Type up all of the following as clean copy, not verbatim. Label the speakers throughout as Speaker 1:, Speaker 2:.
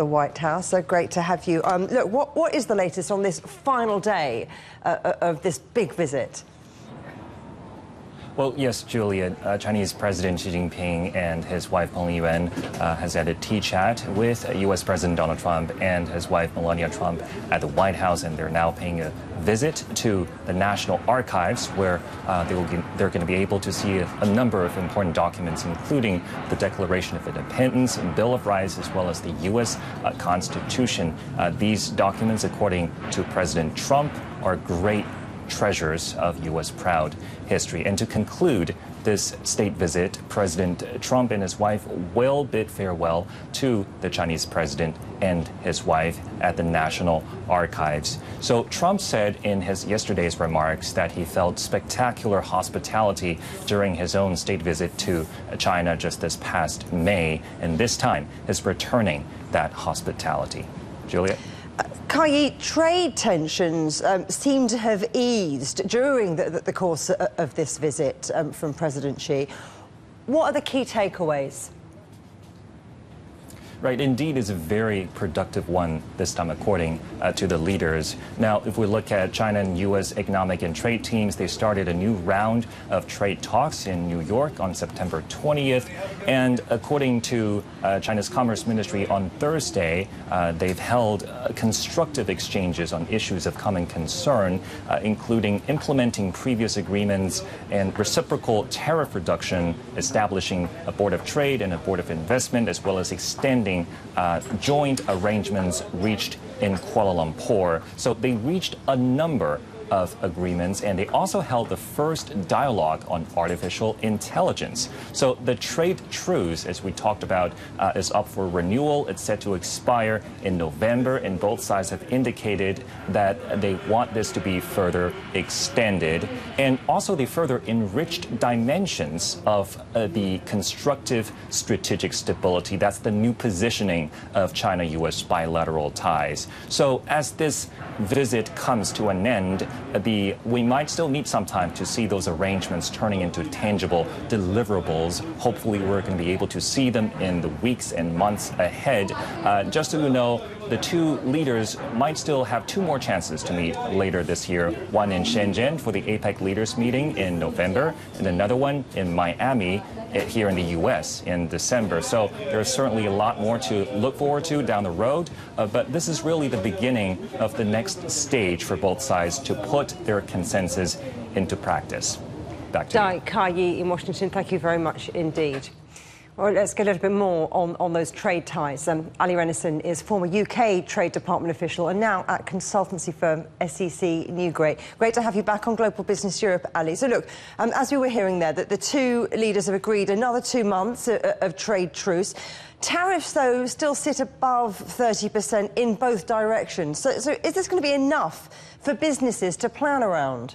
Speaker 1: the White House. So great to have you. Look, what is the latest on this final day of this big visit?
Speaker 2: Well, yes, Julia, Chinese President Xi Jinping and his wife Peng Liyuan has had a tea chat with U.S. President Donald Trump and his wife Melania Trump at the White House, and they're now paying a visit to the National Archives, where they're going to be able to see a number of important documents, including the Declaration of Independence, Bill of Rights, as well as the U.S. Constitution. These documents, according to President Trump, are great treasures of U.S. proud history. And to conclude this state visit, President Trump and his wife will bid farewell to the Chinese president and his wife at the National Archives. So Trump said in his yesterday's remarks that he felt spectacular hospitality during his own state visit to China just this past May, and this time is returning that hospitality. Julia?
Speaker 1: Kai, trade tensions seem to have eased during the course of this visit from President Xi. What are the key takeaways?
Speaker 2: Right, indeed is a very productive one this time, according to the leaders. Now, if we look at China and U.S. economic and trade teams, they started a new round of trade talks in New York on September 20th. And according to China's Commerce Ministry on Thursday, they've held constructive exchanges on issues of common concern, including implementing previous agreements and reciprocal tariff reduction, establishing a board of trade and a board of investment, as well as extending joint arrangements reached in Kuala Lumpur. So they reached a number of agreements, and they also held the first dialogue on artificial intelligence. So the trade truce, as we talked about, is up for renewal. It's set to expire in November, and both sides have indicated that they want this to be further extended. And also they further enriched dimensions of the constructive strategic stability. That's the new positioning of China-U.S. bilateral ties. So as this visit comes to an end, we might still need some time to see those arrangements turning into tangible deliverables. Hopefully, we're going to be able to see them in the weeks and months ahead. Just so you know, the two leaders might still have two more chances to meet later this year, one in Shenzhen for the APEC leaders meeting in November, and another one in Miami here in the U.S. in December. So there's certainly a lot more to look forward to down the road, but this is really the beginning of the next stage for both sides to put their consensus into practice. Back to you.
Speaker 1: Kai Yi in Washington, thank you very much indeed. Well, let's get a little bit more on those trade ties. Ali Rennison is former UK Trade Department official and now at consultancy firm SEC Newgate. Great to have you back on Global Business Europe, Ali. So look, as we were hearing there, that the two leaders have agreed another 2 months of trade truce. Tariffs, though, still sit above 30% in both directions. So is this going to be enough for businesses to plan around?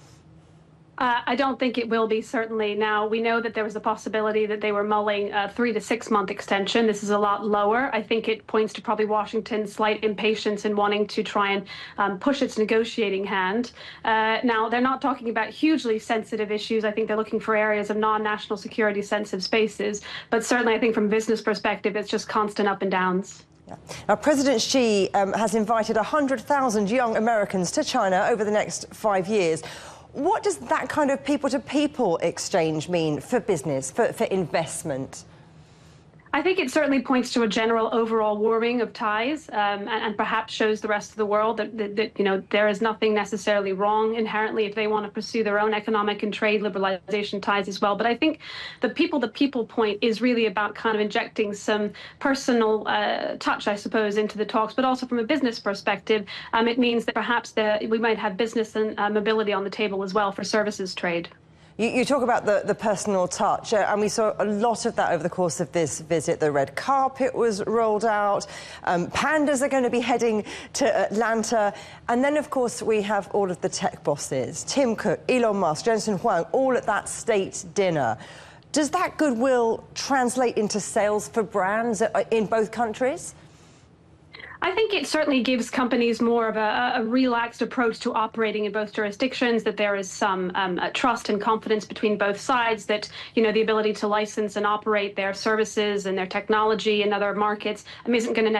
Speaker 3: I don't think it will be, certainly. Now, we know that there was a possibility that they were mulling a 3 to 6 month extension. This is a lot lower. I think it points to probably Washington's slight impatience in wanting to try and push its negotiating hand. Now, they're not talking about hugely sensitive issues. I think they're looking for areas of non-national security sensitive spaces. But certainly, I think from a business perspective, it's just constant up and downs.
Speaker 1: Yeah. Now, President Xi has invited 100,000 young Americans to China over the next 5 years. What does that kind of people-to-people exchange mean for business, for investment?
Speaker 3: I think it certainly points to a general overall warming of ties, and perhaps shows the rest of the world that you know, there is nothing necessarily wrong inherently if they want to pursue their own economic and trade liberalization ties as well. But I think the people-to-people point is really about kind of injecting some personal touch, I suppose, into the talks. But also from a business perspective, it means that perhaps we might have business and mobility on the table as well for services trade.
Speaker 1: You talk about the personal touch, and we saw a lot of that over the course of this visit. The red carpet was rolled out. Pandas are going to be heading to Atlanta. And then, of course, we have all of the tech bosses, Tim Cook, Elon Musk, Jensen Huang, all at that state dinner. Does that goodwill translate into sales for brands in both countries?
Speaker 3: I think it certainly gives companies more of a relaxed approach to operating in both jurisdictions, that there is some trust and confidence between both sides, that, you know, the ability to license and operate their services and their technology in other markets isn't going to